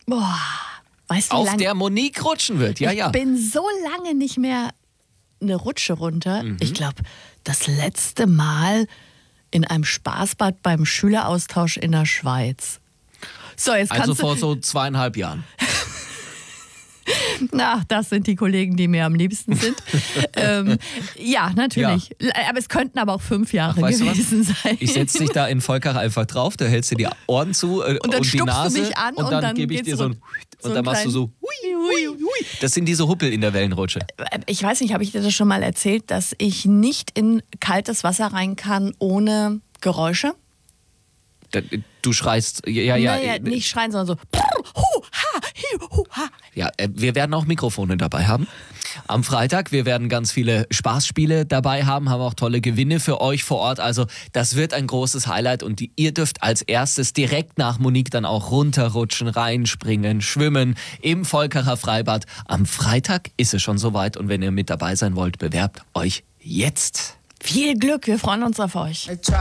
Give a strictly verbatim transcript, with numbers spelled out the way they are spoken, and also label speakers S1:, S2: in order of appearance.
S1: Boah, weißt du, wie
S2: Auf
S1: lange
S2: der Monique rutschen wird. Ja,
S1: ich
S2: ja.
S1: bin so lange nicht mehr eine Rutsche runter.
S2: Mhm.
S1: Ich glaube, das letzte Mal in einem Spaßbad beim Schüleraustausch in der Schweiz. So, jetzt
S2: Also
S1: kannst
S2: vor
S1: du...
S2: so zweieinhalb Jahren.
S1: Na, das sind die Kollegen, die mir am liebsten sind. ähm, ja, natürlich. Aber es könnten aber auch fünf Jahre
S2: Ach, weißt du was?
S1: gewesen sein.
S2: Ich setze dich da in Volkach einfach drauf, da hältst du die Ohren zu äh,
S1: Und dann
S2: die
S1: stupst du
S2: Nase
S1: mich an
S2: und
S1: und
S2: dann,
S1: dann
S2: gebe ich
S1: geht's
S2: dir so ein
S1: rund.
S2: und
S1: So
S2: dann
S1: einen
S2: machst du so hui, hui, hui. Das sind diese Huppel in der Wellenrutsche.
S1: Ich weiß nicht, habe ich dir das schon mal erzählt, dass ich nicht in kaltes Wasser rein kann ohne Geräusche?
S2: Da- Du schreist, ja, ja.
S1: Naja,
S2: äh,
S1: nicht schreien, sondern so. Hu, ha, hi, hu, ha.
S2: Ja, äh, wir werden auch Mikrofone dabei haben. Am Freitag, wir werden ganz viele Spaßspiele dabei haben, haben auch tolle Gewinne für euch vor Ort. Also das wird ein großes Highlight und die, ihr dürft als erstes direkt nach Monique dann auch runterrutschen, reinspringen, schwimmen im Volkacher Freibad. Am Freitag ist es schon soweit und wenn ihr mit dabei sein wollt, bewerbt euch jetzt.
S1: Viel Glück, wir freuen uns auf euch.